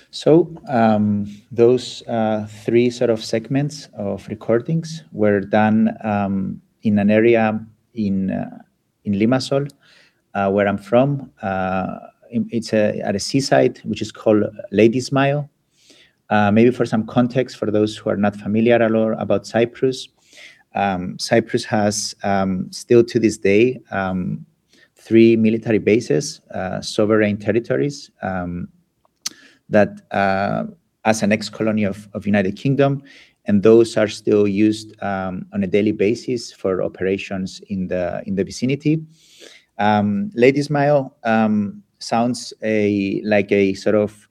So those three sort of segments of recordings were done in an area in Limassol, where I'm from. It's at a seaside, which is called Ladies Mile. Maybe for some context, for those who are not familiar at all about Cyprus, Cyprus has still to this day three military bases, sovereign territories that as an ex-colony of United Kingdom, and those are still used on a daily basis for operations in the vicinity. Ladies Mile sounds like a sort of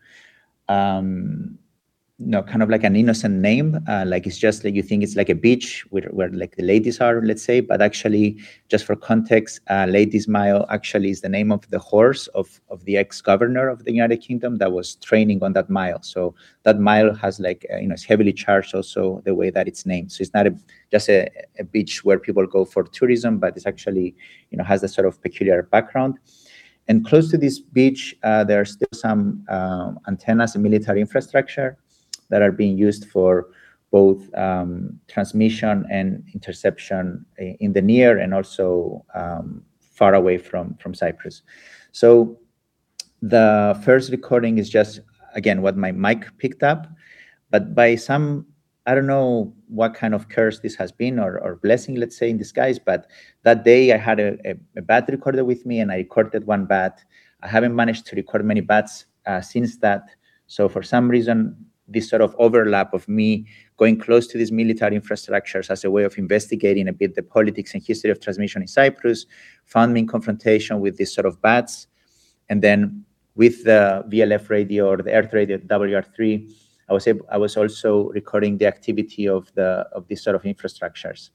kind of like an innocent name, like it's just like you think it's like a beach where like the ladies are, let's say, but actually, just for context, Ladies Mile actually is the name of the horse of the ex-governor of the United Kingdom that was training on that mile. So that mile has like it's heavily charged also the way that it's named. So it's not just a beach where people go for tourism, but it's actually has a sort of peculiar background. And close to this beach, there are still some antennas and military infrastructure that are being used for both transmission and interception in the near and also far away from Cyprus. So the first recording is just, again, what my mic picked up, but by some, I don't know what kind of curse this has been or blessing, let's say, in disguise, but that day I had a bat recorder with me and I recorded one bat. I haven't managed to record many bats since that. So for some reason, this sort of overlap of me going close to these military infrastructures as a way of investigating a bit the politics and history of transmission in Cyprus found me in confrontation with this sort of bats. And then with the VLF radio or the Earth radio WR3, I was also recording the activity of these sort of infrastructures.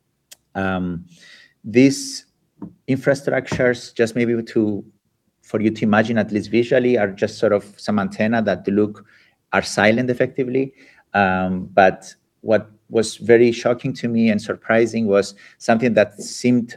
These infrastructures, just maybe for you to imagine at least visually, are just sort of some antenna that are silent effectively. But what was very shocking to me and surprising was something that seemed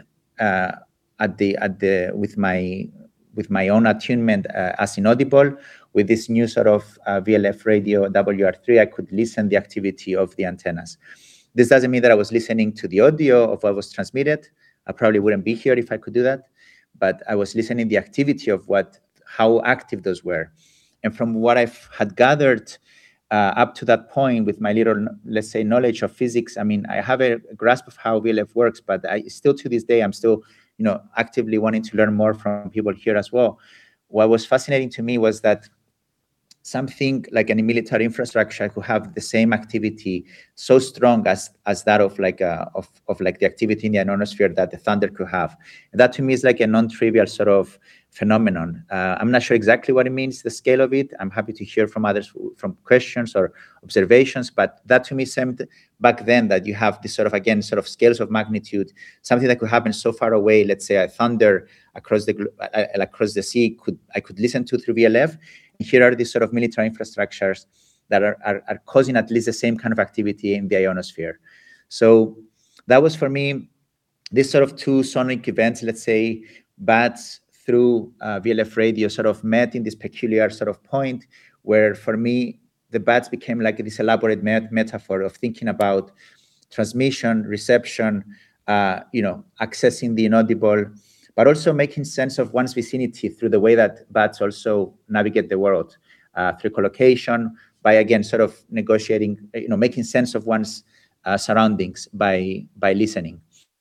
with my own attunement as inaudible. With this new sort of VLF radio WR3, I could listen the activity of the antennas. This doesn't mean that I was listening to the audio of what was transmitted. I probably wouldn't be here if I could do that, but I was listening the activity of how active those were. And from what I had gathered up to that point with my little, let's say, knowledge of physics, I mean, I have a grasp of how VLF works, but I still to this day, I'm still, actively wanting to learn more from people here as well. What was fascinating to me was that something like any military infrastructure could have the same activity so strong as that of like the activity in the ionosphere that the thunder could have. And that to me is like a non-trivial sort of phenomenon. I'm not sure exactly what it means, the scale of it. I'm happy to hear from others from questions or observations, but that to me seemed back then that you have this sort of, again, sort of scales of magnitude, something that could happen so far away. Let's say a thunder across the sea I could listen to through VLF. Here are these sort of military infrastructures that are causing at least the same kind of activity in the ionosphere. So that was for me, this sort of two sonic events, let's say, bats through VLF radio sort of met in this peculiar sort of point where for me, the bats became like this elaborate metaphor of thinking about transmission, reception, accessing the inaudible, but also making sense of one's vicinity through the way that bats also navigate the world, through collocation, by, again, sort of negotiating, making sense of one's surroundings by listening.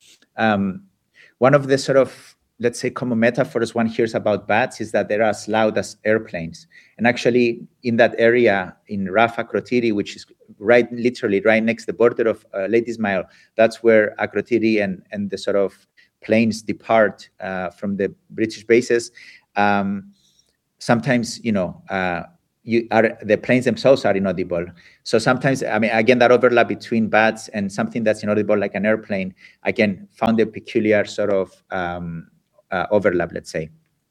One of the sort of, let's say, common metaphors one hears about bats is that they're as loud as airplanes. And actually, in that area, in Raf Akrotiri, which is literally right next to the border of Ladies Mile, that's where Akrotiri and the sort of planes depart from the British bases. Sometimes, the planes themselves are inaudible. So sometimes, I mean, again, that overlap between bats and something that's inaudible like an airplane, again, found a peculiar sort of overlap, let's say.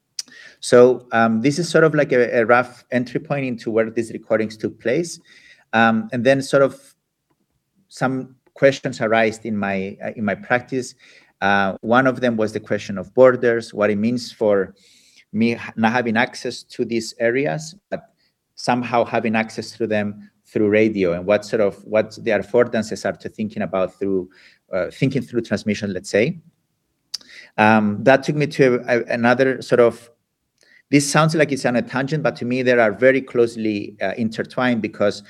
So this is sort of like a rough entry point into where these recordings took place. And then sort of some questions arise in my practice. One of them was the question of borders, what it means for me not having access to these areas, but somehow having access to them through radio, and what the affordances are to thinking through transmission, let's say. That took me to another sort of, this sounds like it's on a tangent, but to me they are very closely intertwined, because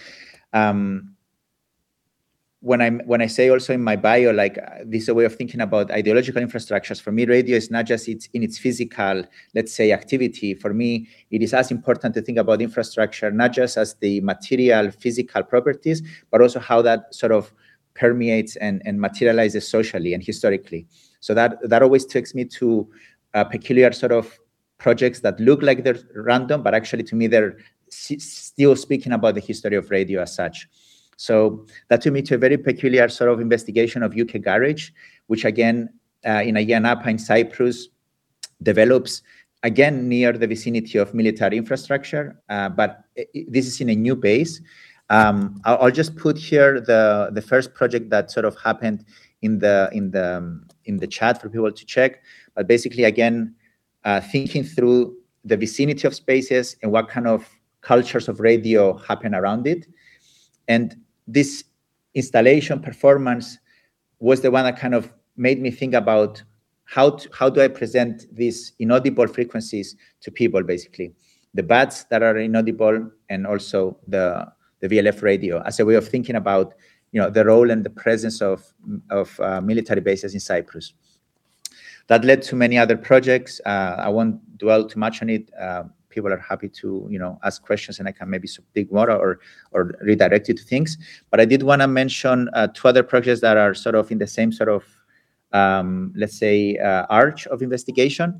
when I say also in my bio, like this is a way of thinking about ideological infrastructures. For me, radio is not just in its physical, let's say, activity. For me, it is as important to think about infrastructure, not just as the material, physical properties, but also how that sort of permeates and materializes socially and historically. So that always takes me to peculiar sort of projects that look like they're random, but actually to me, they're still speaking about the history of radio as such. So that took me to a very peculiar sort of investigation of UK Garage, which again, in Ayia Napa in Cyprus, develops again near the vicinity of military infrastructure, but this is in a new base. I'll just put here the first project that sort of happened in the chat for people to check. But basically, again, thinking through the vicinity of spaces and what kind of cultures of radio happen around it. And this installation performance was the one that kind of made me think about how do I present these inaudible frequencies to people, basically. The BATs that are inaudible, and also the VLF radio, as a way of thinking about, the role and the presence of military bases in Cyprus. That led to many other projects. I won't dwell too much on it. People are happy to, ask questions, and I can maybe dig more or redirect you to things. But I did want to mention 2 other projects that are sort of in the same sort of, let's say, arch of investigation.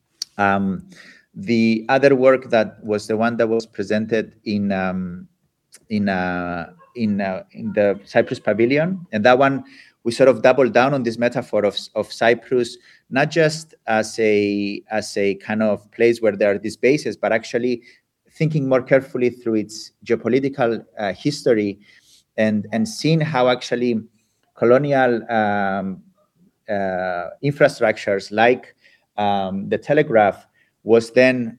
The other work that was the one that was presented in the Cyprus Pavilion, and that one we sort of doubled down on this metaphor of Cyprus, not just as a kind of place where there are these bases, but actually thinking more carefully through its geopolitical history, and seeing how actually colonial infrastructures like the telegraph was then,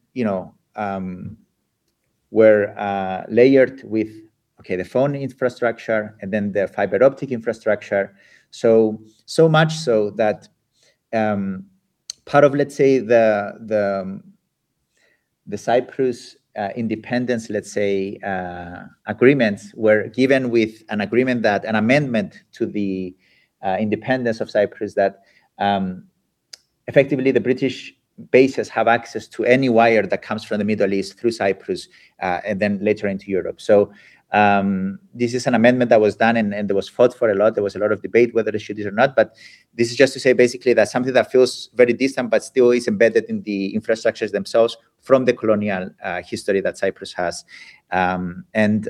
were layered with the phone infrastructure, and then the fiber optic infrastructure. So much so that part of, let's say, the Cyprus independence, let's say, agreements were given with an amendment to the independence of Cyprus, that effectively the British bases have access to any wire that comes from the Middle East through Cyprus, and then later into Europe. So this is an amendment that was done, and there was fought for a lot. There was a lot of debate whether it should or not, but this is just to say basically that something that feels very distant but still is embedded in the infrastructures themselves from the colonial history that Cyprus has. And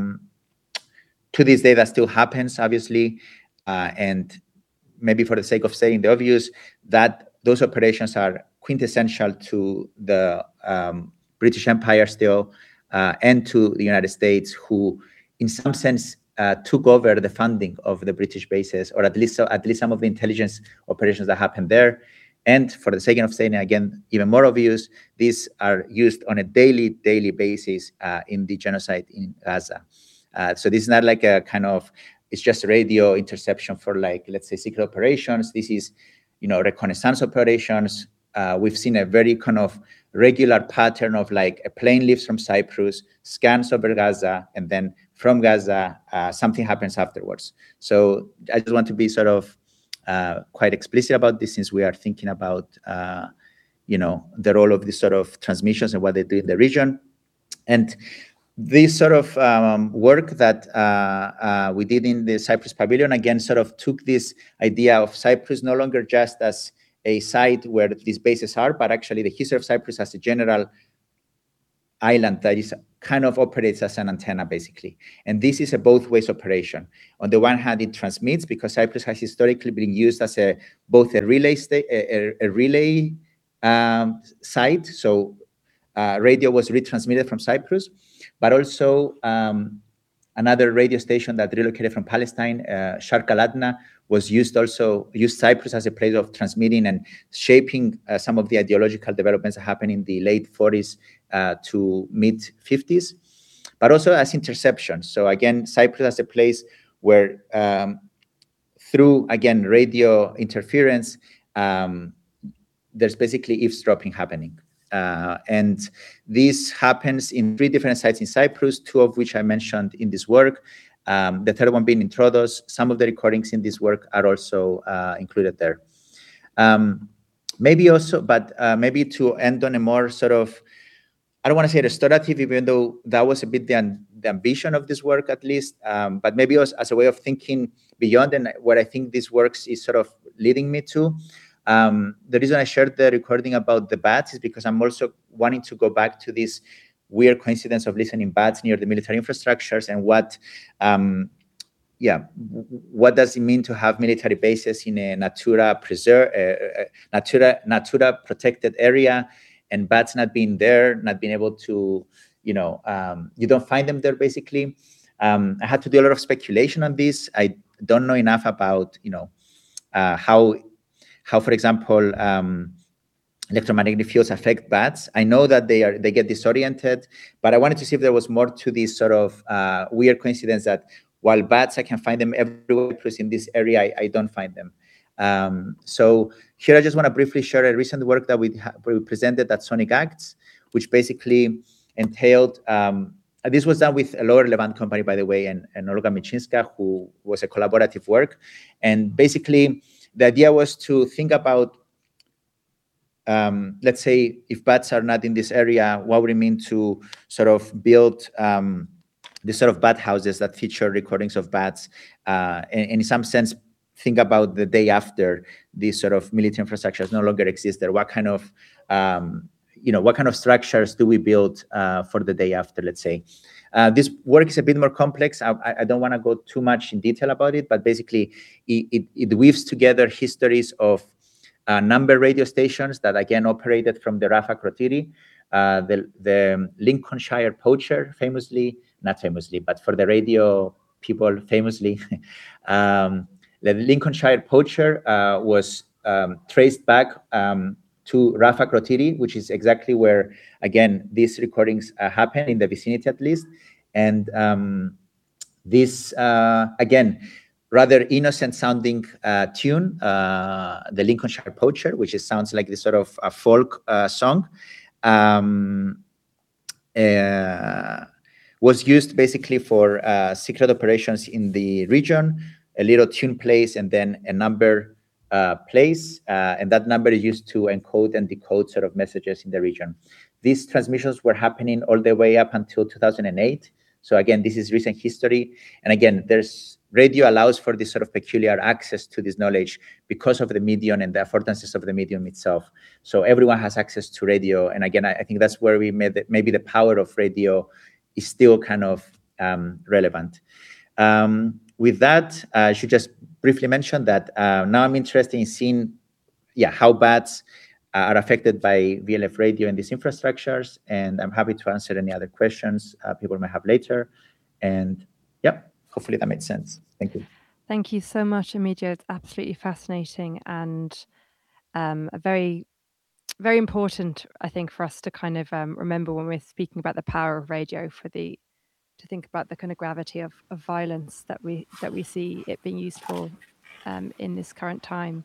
to this day, that still happens, obviously, and maybe for the sake of saying the obvious, that those operations are quintessential to the British Empire still, and to the United States, who in some sense took over the funding of the British bases, or at least some of the intelligence operations that happened there. And for the sake of saying again, even more obvious, these are used on a daily basis in the genocide in Gaza. So this is not like a kind of, it's just radio interception for, like, let's say, secret operations. This is, reconnaissance operations. We've seen a very kind of regular pattern of, like, a plane leaves from Cyprus, scans over Gaza, and then from Gaza, something happens afterwards. So I just want to be sort of quite explicit about this, since we are thinking about, the role of these sort of transmissions and what they do in the region. And this sort of work that we did in the Cyprus Pavilion, again, sort of took this idea of Cyprus no longer just as a site where these bases are, but actually the history of Cyprus as a general island that is kind of operates as an antenna, basically. And this is a both ways operation. On the one hand, it transmits, because Cyprus has historically been used as both a relay site. So radio was retransmitted from Cyprus, but also another radio station that relocated from Palestine, Sharq al-Adna, was used Cyprus as a place of transmitting and shaping some of the ideological developments that happened in the late 40s to mid 50s. but also as interception. So again, Cyprus as a place where through, again, radio interference, there's basically eavesdropping happening. And this happens in 3 different sites in Cyprus, 2 of which I mentioned in this work. The third one being in Troodos. Some of the recordings in this work are also included there. Maybe also, but maybe to end on a more sort of, I don't want to say restorative, even though that was a bit the ambition of this work, at least, but maybe also as a way of thinking beyond, and what I think this works is sort of leading me to. The reason I shared the recording about the bats is because I'm also wanting to go back to this weird coincidence of listening bats near the military infrastructures, and what does it mean to have military bases in a Natura protected area, and bats not being there, not being able to, you don't find them there, basically. I had to do a lot of speculation on this. I don't know enough about, how, for example, electromagnetic fields affect bats. I know that they get disoriented, but I wanted to see if there was more to this sort of weird coincidence that while bats, I can find them everywhere, plus in this area, I don't find them. So here I just want to briefly share a recent work that we presented at Sonic Acts, which basically entailed, this was done with a Lower Levant company, by the way, and Olga Michinska, who was a collaborative work. And basically, the idea was to think about, let's say, if bats are not in this area, what would it mean to sort of build these sort of bat houses that feature recordings of bats, and in some sense, think about the day after these sort of military infrastructures no longer exist there. What kind of, what kind of structures do we build for the day after, let's say? This work is a bit more complex. I don't want to go too much in detail about it, but basically it weaves together histories of number radio stations that again operated from the Rafa Krotiri, the Lincolnshire Poacher, not famously, but for the radio people, famously, the Lincolnshire Poacher was traced back to Rafa Krotiri, which is exactly where, again, these recordings happen, in the vicinity at least. And this, again, rather innocent sounding tune, the Lincolnshire Poacher, which sounds like this sort of a folk song, was used basically for secret operations in the region. A little tune plays and then a number plays, and that number is used to encode and decode sort of messages in the region. These transmissions were happening all the way up until 2008. So again, this is recent history. And again, radio allows for this sort of peculiar access to this knowledge because of the medium and the affordances of the medium itself. So everyone has access to radio. And again, I think that's where we made maybe the power of radio is still kind of relevant. With that, I should just briefly mention that now I'm interested in seeing how bats are affected by VLF radio in these infrastructures, and I'm happy to answer any other questions people might have later. And hopefully that made sense. Thank you. Thank you so much, Emidio. It's absolutely fascinating and very, very important, I think, for us to kind of remember when we're speaking about the power of radio, to think about the kind of gravity of violence that we see it being used for in this current time.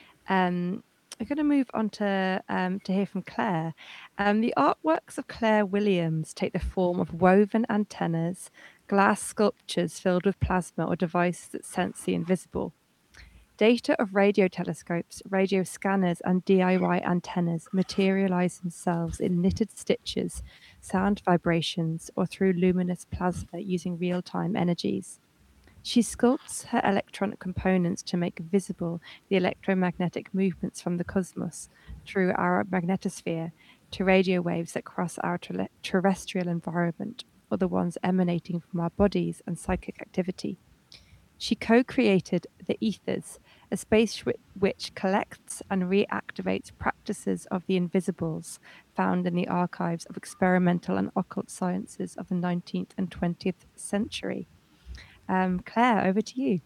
We're going to move on to hear from Claire. The artworks of Claire Williams take the form of woven antennas, glass sculptures filled with plasma, or devices that sense the invisible. Data of radio telescopes, radio scanners, and DIY antennas materialize themselves in knitted stitches, sound vibrations, or through luminous plasma using real-time energies. She sculpts her electronic components to make visible the electromagnetic movements from the cosmos through our magnetosphere to radio waves that cross our terrestrial environment, or the ones emanating from our bodies and psychic activity. She co-created the Ethers, a space which collects and reactivates practices of the invisibles found in the archives of experimental and occult sciences of the 19th and 20th century. Claire, over to you.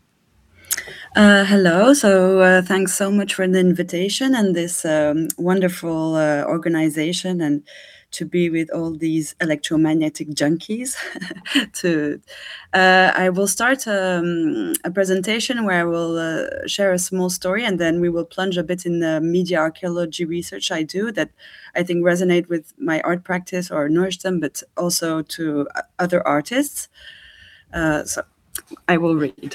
Hello. So thanks so much for the invitation and this wonderful organization, and to be with all these electromagnetic junkies. I will start a presentation where I will share a small story, and then we will plunge a bit in the media archaeology research I do that I think resonate with my art practice or nourish them, but also to other artists. So I will read.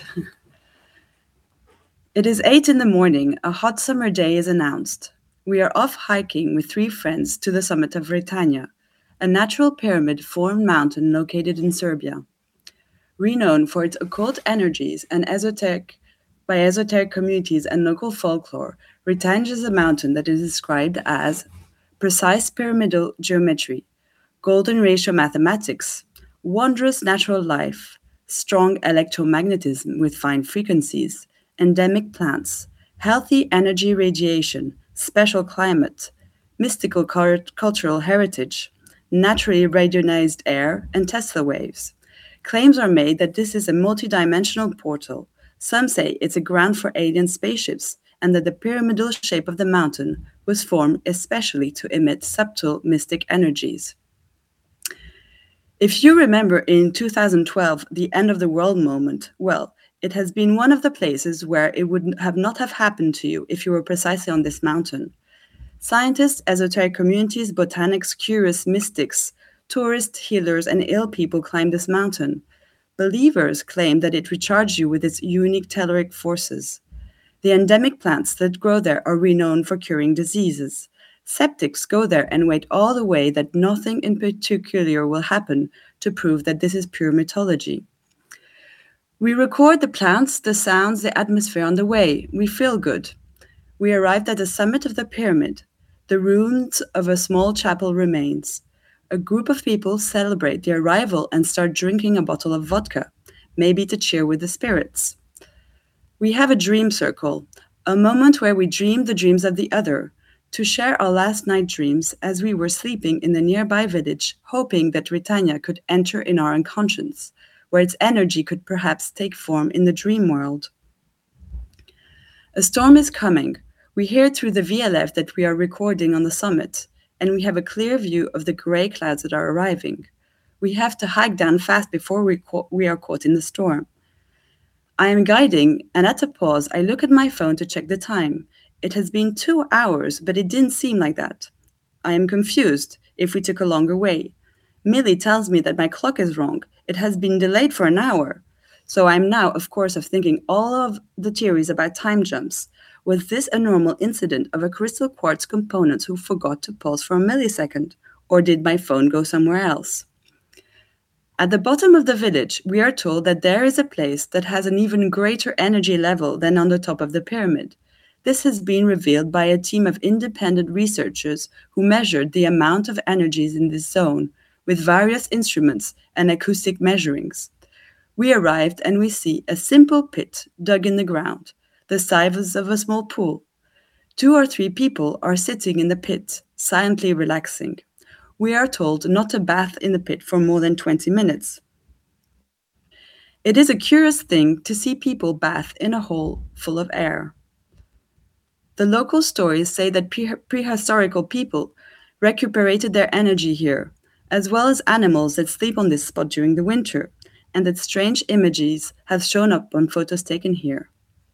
It is 8 in the morning. A hot summer day is announced. We are off hiking with 3 friends to the summit of Vretanja, a natural pyramid-formed mountain located in Serbia. Renowned for its occult energies and esoteric communities and local folklore, Vretanja is a mountain that is described as precise pyramidal geometry, golden ratio mathematics, wondrous natural life, strong electromagnetism with fine frequencies, endemic plants, healthy energy radiation, special climate, mystical cultural heritage, naturally radionized air, and Tesla waves. Claims are made that this is a multidimensional portal. Some say it's a ground for alien spaceships, and that the pyramidal shape of the mountain was formed especially to emit subtle mystic energies. If you remember in 2012, the end of the world moment, well, it has been one of the places where it would not have happened to you if you were precisely on this mountain. Scientists, esoteric communities, botanics, curious mystics, tourists, healers, and ill people climb this mountain. Believers claim that it recharges you with its unique telluric forces. The endemic plants that grow there are renowned for curing diseases. Skeptics go there and wait all the way that nothing in particular will happen to prove that this is pure mythology. We record the plants, the sounds, the atmosphere on the way. We feel good. We arrived at the summit of the pyramid. The ruins of a small chapel remains. A group of people celebrate the arrival and start drinking a bottle of vodka, maybe to cheer with the spirits. We have a dream circle, a moment where we dream the dreams of the other, to share our last night dreams as we were sleeping in the nearby village, hoping that Vretanja could enter in our unconscious, where its energy could perhaps take form in the dream world. A storm is coming. We hear through the VLF that we are recording on the summit, and we have a clear view of the gray clouds that are arriving. We have to hike down fast before we are caught in the storm. I am guiding, and at a pause, I look at my phone to check the time. It has been 2 hours, but it didn't seem like that. I am confused if we took a longer way. Millie tells me that my clock is wrong. It has been delayed for an hour. So I'm now, of course, thinking all of the theories about time jumps. Was this a normal incident of a crystal quartz component who forgot to pause for a millisecond? Or did my phone go somewhere else? At the bottom of the village, we are told that there is a place that has an even greater energy level than on the top of the pyramid. This has been revealed by a team of independent researchers who measured the amount of energies in this zone with various instruments and acoustic measurings. We arrived and we see a simple pit dug in the ground, the size of a small pool. 2 or 3 people are sitting in the pit, silently relaxing. We are told not to bath in the pit for more than 20 minutes. It is a curious thing to see people bath in a hole full of air. The local stories say that prehistorical people recuperated their energy here, as well as animals that sleep on this spot during the winter, and that strange images have shown up on photos taken here.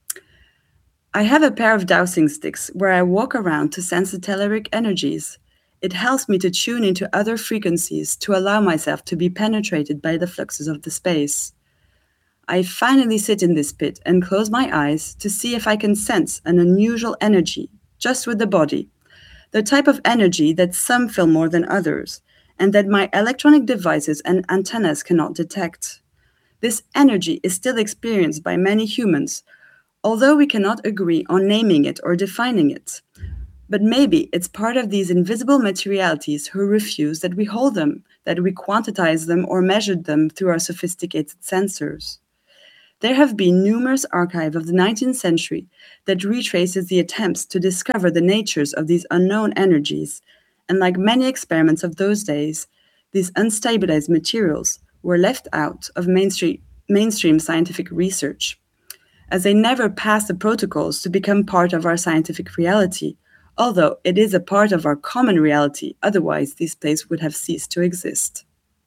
I have a pair of dowsing sticks where I walk around to sense the telluric energies. It helps me to tune into other frequencies to allow myself to be penetrated by the fluxes of the space. I finally sit in this pit and close my eyes to see if I can sense an unusual energy, just with the body, the type of energy that some feel more than others, and that my electronic devices and antennas cannot detect. This energy is still experienced by many humans, although we cannot agree on naming it or defining it. But maybe it's part of these invisible materialities who refuse that we hold them, that we quantize them or measure them through our sophisticated sensors. There have been numerous archives of the 19th century that retraces the attempts to discover the natures of these unknown energies, and like many experiments of those days, these unstabilized materials were left out of mainstream scientific research. As they never passed the protocols to become part of our scientific reality, although it is a part of our common reality, otherwise this place would have ceased to exist.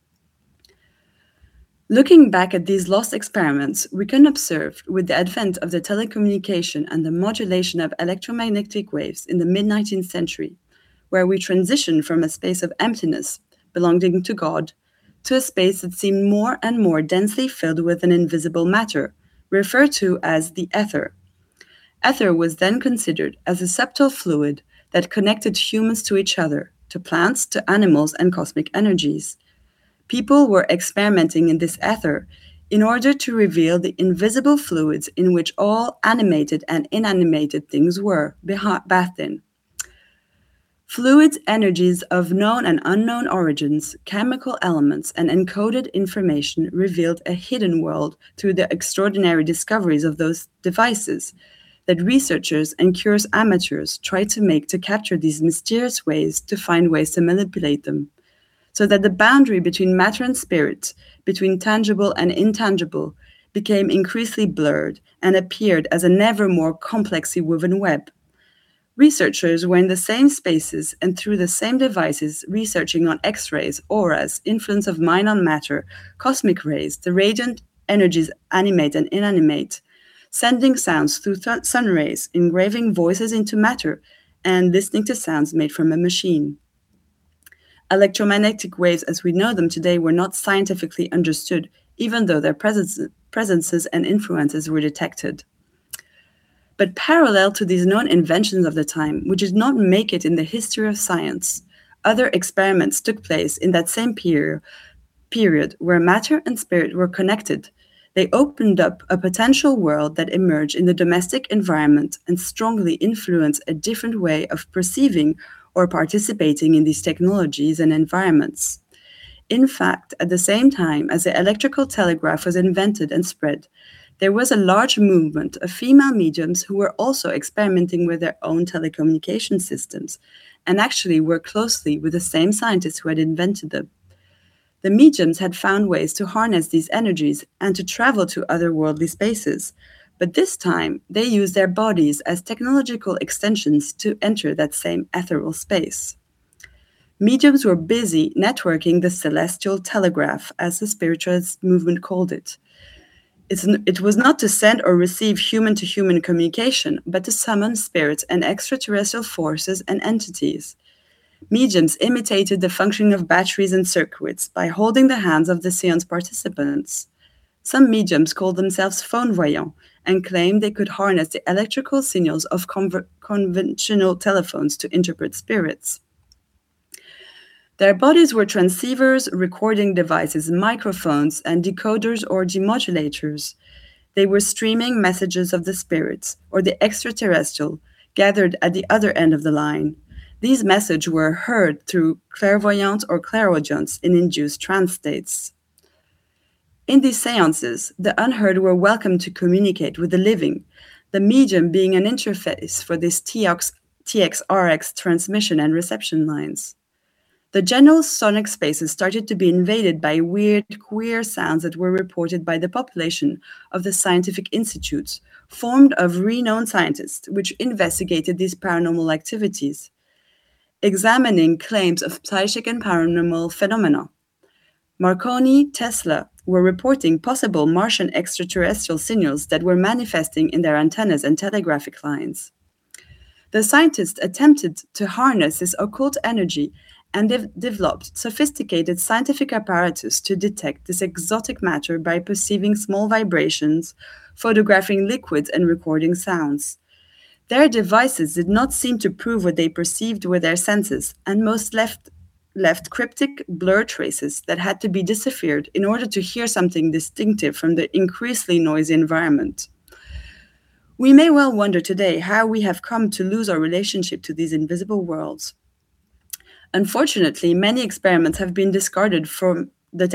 Looking back at these lost experiments, we can observe, with the advent of the telecommunication and the modulation of electromagnetic waves in the mid-19th century, where we transitioned from a space of emptiness, belonging to God, to a space that seemed more and more densely filled with an invisible matter, referred to as the ether. Ether was then considered as a subtle fluid that connected humans to each other, to plants, to animals, and cosmic energies. People were experimenting in this ether in order to reveal the invisible fluids in which all animated and inanimated things were bathed in. Fluids, energies of known and unknown origins, chemical elements, and encoded information revealed a hidden world through the extraordinary discoveries of those devices that researchers and curious amateurs tried to make to capture these mysterious ways, to find ways to manipulate them, so that the boundary between matter and spirit, between tangible and intangible, became increasingly blurred and appeared as a never more complexly woven web. Researchers were in the same spaces and through the same devices researching on X-rays, auras, influence of mind on matter, cosmic rays, the radiant energies animate and inanimate, sending sounds through sun rays, engraving voices into matter, and listening to sounds made from a machine. Electromagnetic waves as we know them today were not scientifically understood, even though their presences and influences were detected. But parallel to these known inventions of the time, which did not make it in the history of science, other experiments took place in that same period where matter and spirit were connected. They opened up a potential world that emerged in the domestic environment and strongly influenced a different way of perceiving or participating in these technologies and environments. In fact, at the same time as the electrical telegraph was invented and spread, there was a large movement of female mediums who were also experimenting with their own telecommunication systems and actually worked closely with the same scientists who had invented them. The mediums had found ways to harness these energies and to travel to otherworldly spaces, but this time they used their bodies as technological extensions to enter that same ethereal space. Mediums were busy networking the celestial telegraph, as the spiritualist movement called it. It was not to send or receive human-to-human communication, but to summon spirits and extraterrestrial forces and entities. Mediums imitated the functioning of batteries and circuits by holding the hands of the seance participants. Some mediums called themselves phone voyants and claimed they could harness the electrical signals of conventional telephones to interpret spirits. Their bodies were transceivers, recording devices, microphones, and decoders or demodulators. They were streaming messages of the spirits or the extraterrestrial gathered at the other end of the line. These messages were heard through clairvoyants or clairaudience in induced trance states. In these seances, the unheard were welcome to communicate with the living, the medium being an interface for these TX-RX transmission and reception lines. The general sonic spaces started to be invaded by weird, queer sounds that were reported by the population of the scientific institutes, formed of renowned scientists, which investigated these paranormal activities, examining claims of psychic and paranormal phenomena. Marconi, Tesla were reporting possible Martian extraterrestrial signals that were manifesting in their antennas and telegraphic lines. The scientists attempted to harness this occult energy and developed sophisticated scientific apparatus to detect this exotic matter by perceiving small vibrations, photographing liquids, and recording sounds. Their devices did not seem to prove what they perceived with their senses, and most left cryptic blur traces that had to be deciphered in order to hear something distinctive from the increasingly noisy environment. We may well wonder today how we have come to lose our relationship to these invisible worlds. Unfortunately, many experiments have been discarded for the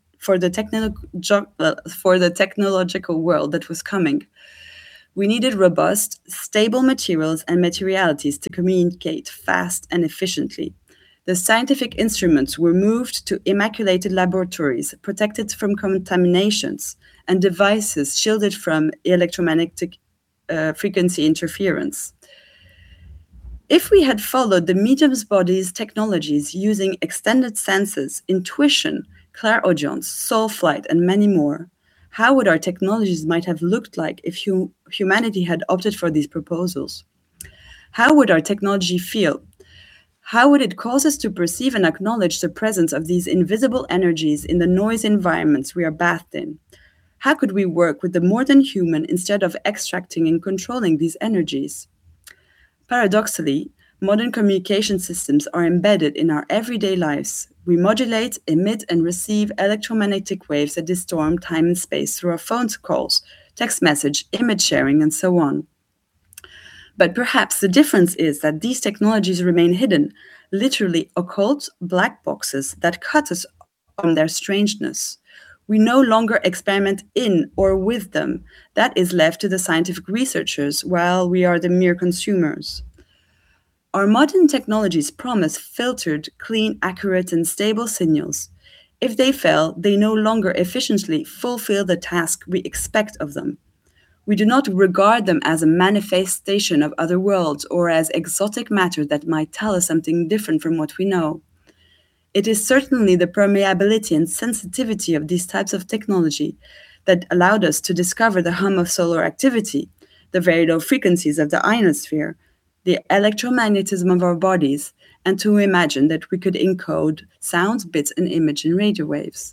technological world that was coming. We needed robust, stable materials and materialities to communicate fast and efficiently. The scientific instruments were moved to immaculated laboratories, protected from contaminations, and devices shielded from electromagnetic frequency interference. If we had followed the medium's body's technologies using extended senses, intuition, clairaudience, soul flight, and many more, how would our technologies might have looked like if humanity had opted for these proposals? How would our technology feel? How would it cause us to perceive and acknowledge the presence of these invisible energies in the noise environments we are bathed in? How could we work with the more than human instead of extracting and controlling these energies? Paradoxically, modern communication systems are embedded in our everyday lives. We modulate, emit, and receive electromagnetic waves that distort time and space through our phone calls, text message, image sharing, and so on. But perhaps the difference is that these technologies remain hidden, literally occult black boxes that cut us from their strangeness. We no longer experiment in or with them. That is left to the scientific researchers, while we are the mere consumers. Our modern technologies promise filtered, clean, accurate, and stable signals. If they fail, they no longer efficiently fulfill the task we expect of them. We do not regard them as a manifestation of other worlds or as exotic matter that might tell us something different from what we know. It is certainly the permeability and sensitivity of these types of technology that allowed us to discover the hum of solar activity, the very low frequencies of the ionosphere, the electromagnetism of our bodies, and to imagine that we could encode sounds, bits, and image in radio waves.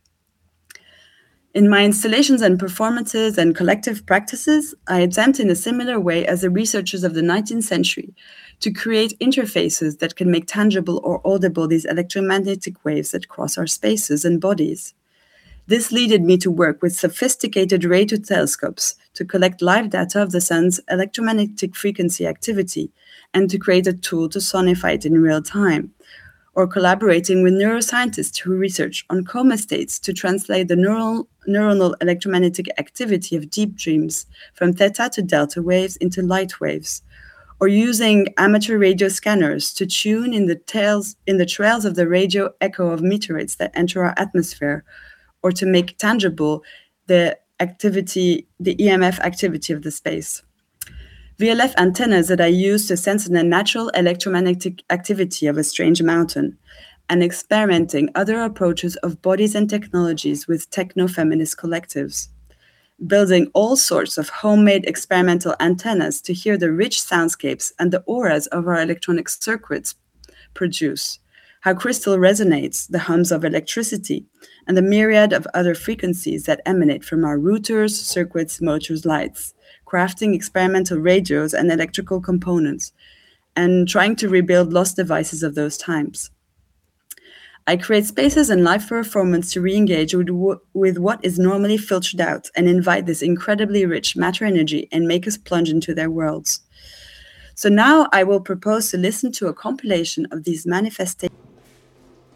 In my installations and performances and collective practices, I attempt in a similar way as the researchers of the 19th century to create interfaces that can make tangible or audible these electromagnetic waves that cross our spaces and bodies. This led me to work with sophisticated radio telescopes to collect live data of the sun's electromagnetic frequency activity and to create a tool to sonify it in real time, or collaborating with neuroscientists who research on coma states to translate the neuronal electromagnetic activity of deep dreams from theta to delta waves into light waves, or using amateur radio scanners to tune in the trails of the radio echo of meteorites that enter our atmosphere, or to make tangible the EMF activity of the space. VLF antennas that I use to sense the natural electromagnetic activity of a strange mountain, and experimenting other approaches of bodies and technologies with techno-feminist collectives. Building all sorts of homemade experimental antennas to hear the rich soundscapes and the auras of our electronic circuits produce, how crystal resonates, the hums of electricity, and the myriad of other frequencies that emanate from our routers, circuits, motors, lights, crafting experimental radios and electrical components, and trying to rebuild lost devices of those times. I create spaces and live performance to re-engage with what is normally filtered out and invite this incredibly rich matter energy and make us plunge into their worlds. So now I will propose to listen to a compilation of these manifestations